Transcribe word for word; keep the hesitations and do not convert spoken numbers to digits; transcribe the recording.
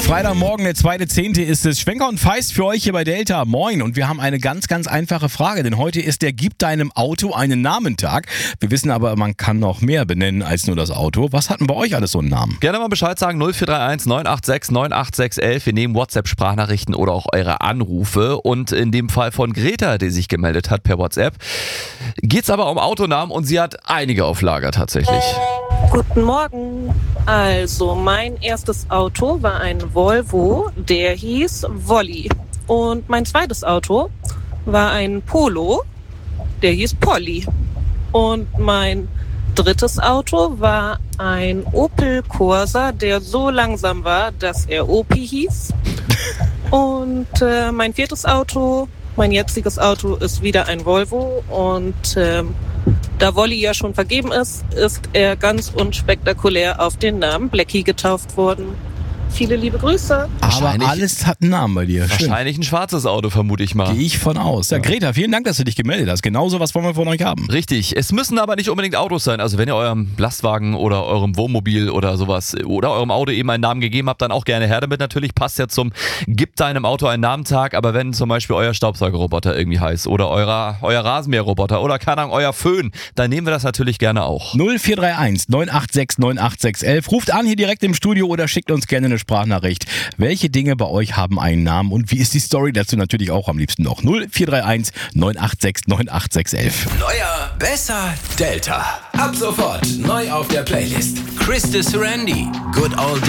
Freitagmorgen, der zweite Zehnte ist es. Schwenker und Feist für euch hier bei Delta. Moin. Und wir haben eine ganz, ganz einfache Frage, denn heute ist der Gib deinem Auto einen Namen-Tag. Wir wissen aber, man kann noch mehr benennen als nur das Auto. Was hat denn bei euch alles so einen Namen? Gerne mal Bescheid sagen, null vier drei eins neun acht sechs neun acht sechs eins. Wir nehmen WhatsApp-Sprachnachrichten oder auch eure Anrufe. Und in dem Fall von Greta, die sich gemeldet hat per WhatsApp, geht es aber um Autonamen und sie hat einige auf Lager tatsächlich. Guten Morgen. Also mein erstes Auto war ein Volvo, der hieß Wolli. Und mein zweites Auto war ein Polo, der hieß Polly. Und mein drittes Auto war ein Opel Corsa, der so langsam war, dass er Opi hieß. Und äh, mein viertes Auto, mein jetziges Auto, ist wieder ein Volvo. Und äh, da Wolli ja schon vergeben ist, ist er ganz unspektakulär auf den Namen Blackie getauft worden. Viele liebe Grüße. Aber alles hat einen Namen bei dir. Wahrscheinlich ein schwarzes Auto, vermute ich mal. Gehe ich von aus. Ja, Greta, vielen Dank, dass du dich gemeldet hast. Genauso was wollen wir von euch haben. Richtig. Es müssen aber nicht unbedingt Autos sein. Also wenn ihr eurem Lastwagen oder eurem Wohnmobil oder sowas oder eurem Auto eben einen Namen gegeben habt, dann auch gerne her damit. Natürlich passt ja zum Gib deinem Auto einen Namentag. Aber wenn zum Beispiel euer Staubsaugerroboter irgendwie heißt oder euer, euer Rasenmäherroboter oder keine Ahnung, euer Föhn, dann nehmen wir das natürlich gerne auch. null vier drei eins neun acht sechs neun acht sechs eins. Ruft an hier direkt im Studio oder schickt uns gerne eine Sprachnachricht. Welche Dinge bei euch haben einen Namen und wie ist die Story dazu natürlich auch am liebsten noch? null vier drei eins neun acht sechs neun acht sechs eins. Neuer, besser, Delta. Ab sofort neu auf der Playlist. Chris de Serendy, Good Old